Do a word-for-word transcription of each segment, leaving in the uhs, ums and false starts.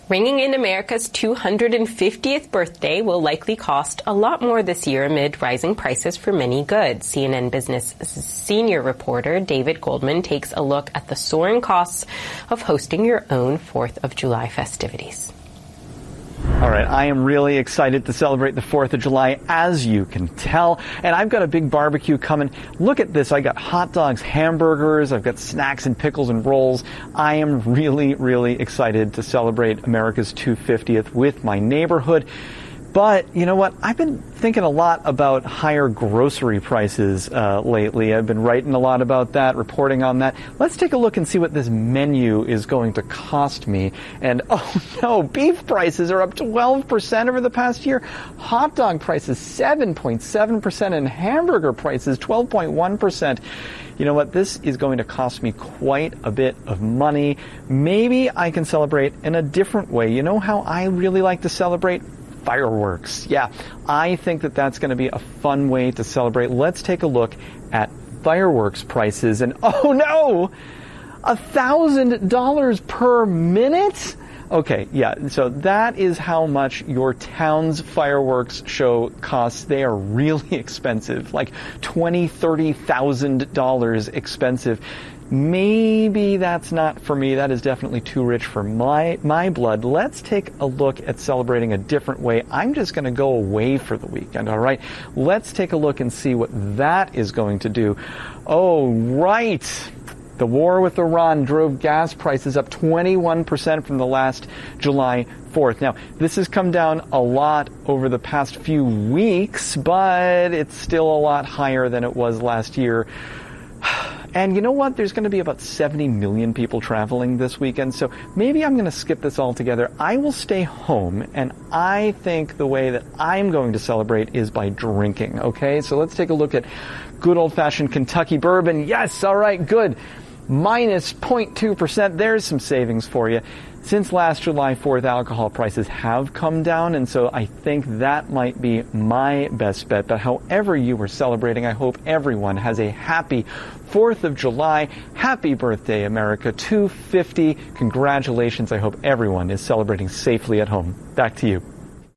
Ringing in America's two hundred fiftieth birthday will likely cost a lot more this year amid rising prices for many goods. C N N Business senior reporter David Goldman takes a look at the soaring costs of hosting your own fourth of July festivities. All right, I am really excited to celebrate the fourth of July, as you can tell. And I've got a big barbecue coming. Look at this. I got hot dogs, hamburgers, I've got snacks and pickles and rolls. I am really, really excited to celebrate America's two hundred fiftieth with my neighborhood. But you know what? I've been thinking a lot about higher grocery prices uh, lately. I've been writing a lot about that, reporting on that. Let's take a look and see what this menu is going to cost me. And oh no, beef prices are up twelve percent over the past year. Hot dog prices seven point seven percent and hamburger prices twelve point one percent. You know what? This is going to cost me quite a bit of money. Maybe I can celebrate in a different way. You know how I really like to celebrate? Fireworks. Yeah, I think that that's going to be a fun way to celebrate. Let's take a look at fireworks prices. And oh no, a thousand dollars per minute? Okay, yeah, so that is how much your town's fireworks show costs. They are really expensive, like twenty, thirty thousand dollars expensive. Maybe that's not for me. That is definitely too rich for my my blood. Let's take a look at celebrating a different way. I'm just going to go away for the weekend, all right? Let's take a look and see what that is going to do. Oh, right. The war with Iran drove gas prices up twenty-one percent from the last July fourth. Now, this has come down a lot over the past few weeks, but it's still a lot higher than it was last year. And you know what? There's going to be about seventy million people traveling this weekend, so maybe I'm going to skip this altogether. I will stay home, and I think the way that I'm going to celebrate is by drinking, okay? So let's take a look at good old-fashioned Kentucky bourbon. Yes, all right, good. Minus zero point two percent. There's some savings for you. Since last July fourth, alcohol prices have come down, and so I think that might be my best bet. But however you were celebrating, I hope everyone has a happy fourth of July. Happy birthday, America. two hundred fifty. Congratulations. I hope everyone is celebrating safely at home. Back to you.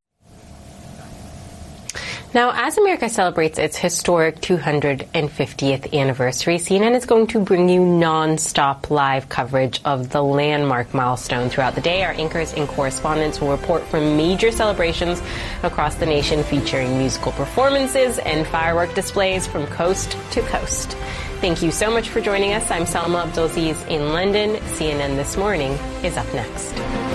Now, as America celebrates its historic two hundred fiftieth anniversary, C N N is going to bring you non-stop live coverage of the landmark milestone throughout the day. Our anchors and correspondents will report from major celebrations across the nation, featuring musical performances and firework displays from coast to coast. Thank you so much for joining us. I'm Salma Abdulaziz in London. C N N This Morning is up next.